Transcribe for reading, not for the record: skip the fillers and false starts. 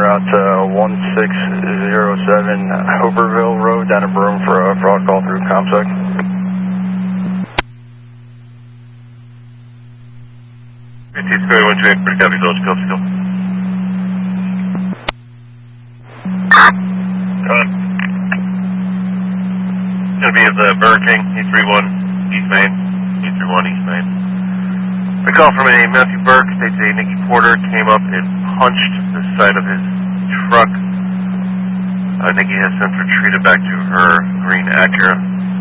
route 1607 Hooperville Road down in Broome for a fraud call through ComSec. Square 1 2 pretty copy, Village Code still. Gonna be at the Burger King, E31 East Main. E31 East Main. A call from a Matthew Burke states a Nikki Porter came up and punched the side of his truck. Nikki has since retreated back to her green Acura.